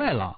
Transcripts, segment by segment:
快了。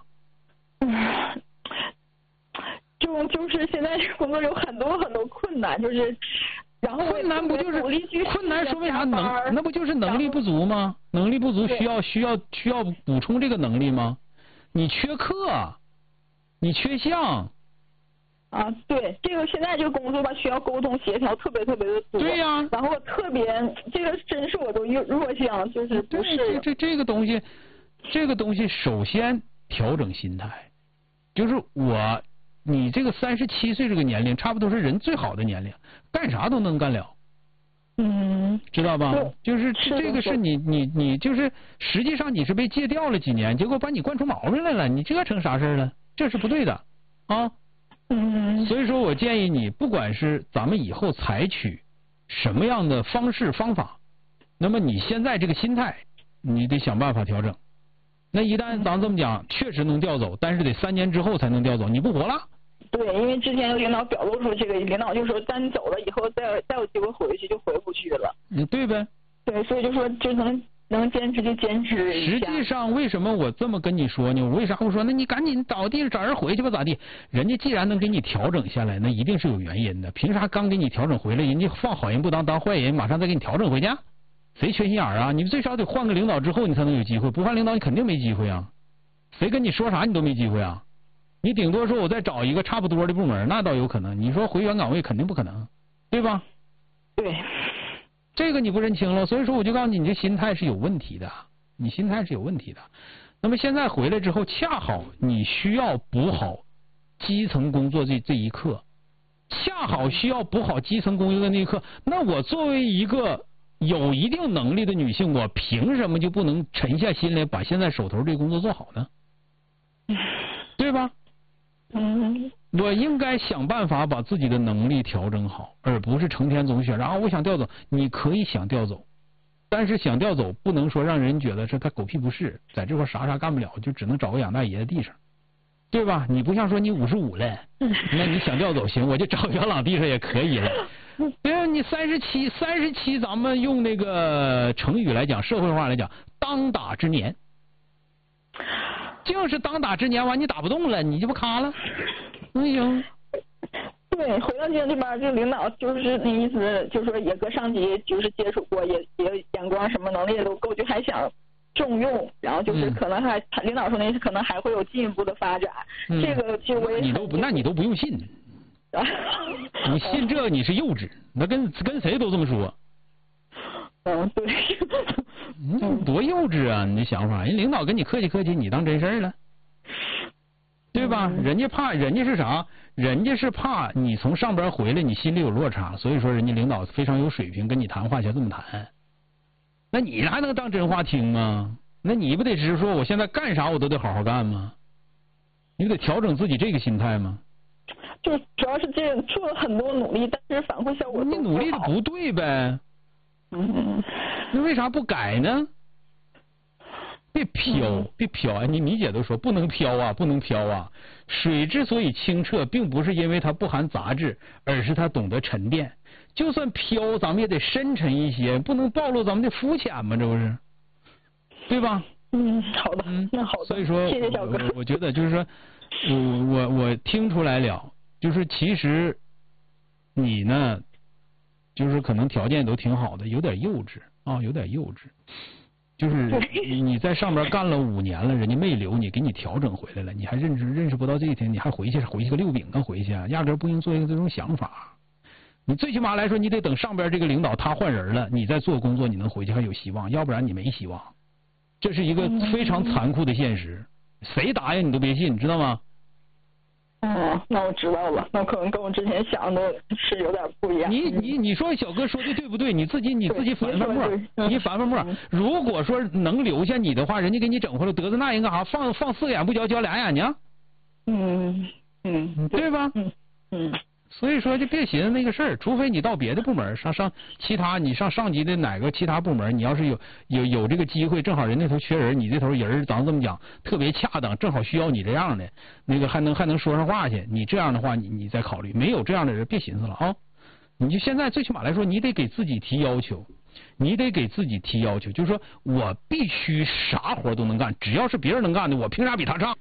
就是现在工作有很多困难，就是然后困难不就是困难说为啥那不就是能力不足吗？能力不足需要补充这个能力吗？你缺课，你缺项。 啊，对，这个现在这个工作吧，需要沟通协调特别的多。 对呀。 然后这个真是我都弱项，就是不是。 这个东西首先调整心态，就是你这个37岁这个年龄，差不多是人最好的年龄，干啥都能干了。知道吧？就是这个是你就是实际上你是被戒掉了几年，结果把你惯出毛病来了，你这成啥事了？这是不对的啊。所以说我建议你，不管是咱们以后采取什么样的方式方法，那么你现在这个心态，你得想办法调整。那一旦咱这么讲，确实能调走，但是得3年之后才能调走，你不活了。对， 因为之前有领导表露出这个，领导就说，咱走了以后再有机会回去就回不去了。 对呗。 对，所以就说就能坚持就坚持一下。 实际上为什么我这么跟你说呢？我为啥会说那你赶紧找地找人回去吧咋地？人家既然能给你调整下来，那一定是有原因的。凭啥刚给你调整回来，人家放好人不当坏人，马上再给你调整回去？谁缺心眼啊？你最少得换个领导之后你才能有机会，不换领导你肯定没机会啊。谁跟你说啥你都没机会啊。你顶多说我再找一个差不多的部门，那倒有可能。你说回原岗位肯定不可能，对吧？ 对。 这个你不认清了，所以说我就告诉你，你这心态是有问题的，你心态是有问题的。那么现在回来之后，恰好你需要补好基层工作这一课，恰好需要补好基层工作的那一课。那我作为一个有一定能力的女性，我凭什么就不能沉下心来把现在手头这个工作做好呢？对吧？我应该想办法把自己的能力调整好，而不是成天总想着我想调走。你可以想调走，但是想调走不能说让人觉得是他狗屁不是，在这块啥干不了，就只能找个养大爷的地上，对吧？你不像说你55了，那你想调走行，我就找个养老地上也可以了。对啊，你37，咱们用那个成语来讲，社会话来讲，当打之年。就是当打之年完，你打不动了，你就不卡了。行。 对，回到这边，这领导就是那意思，就是说也跟上级就是接触过，也眼光什么能力也都够，就还想重用，然后就是可能领导说那可能还会有进一步的发展。这个其实我也你都不用信。你信这你是幼稚，那跟谁都这么说。 对。 多幼稚啊！你的想法，人领导跟你客气客气，你当真事了，对吧？人家是啥？人家是怕你从上边回来，你心里有落差，所以说人家领导非常有水平，跟你谈话就这么谈。那你还能当真话听吗？那你不得只是说我现在干啥我都得好好干吗？你不得调整自己这个心态吗？ 就主要是这做了很多努力，但是反馈效果你努力的不对呗。那为啥不改呢？别飘！你姐都说不能飘啊，不能飘啊！水之所以清澈，并不是因为它不含杂质，而是它懂得沉淀。就算飘，咱们也得深沉一些，不能暴露咱们的肤浅嘛，这不是？对吧？ 好的，那好的。 所以说， 谢谢小哥。 我觉得就是说，我听出来了，就是其实你呢。就是可能条件都挺好的，有点幼稚啊，有点幼稚。就是你在上边干了5年了，人家没留你，给你调整回来了，你还认识不到这一天，你还回去个溜饼啊，回去啊，压根不应做一个这种想法。你最起码来说，你得等上边这个领导他换人了，你再做工作，你能回去还有希望，要不然你没希望。这是一个非常残酷的现实，谁答应你都别信，知道吗？ 那我知道了，那可能跟我之前想的是有点不一样。 你说小哥说的对不对？你自己反摸，你反摸。如果说能留下你的话，人家给你整回来，得罪那人干啥？放4个眼不交2眼呢？对吧？所以说就别寻思那个事儿，除非你到别的部门上其他，你上上级的哪个其他部门，你要是有这个机会，正好人那头缺人，你这头人咱这么讲特别恰当，正好需要你这样的，那个还能说上话去，你这样的话你再考虑，没有这样的人别寻思了啊！你就现在最起码来说，你得给自己提要求，就是说我必须啥活都能干，只要是别人能干的，我凭啥比他差？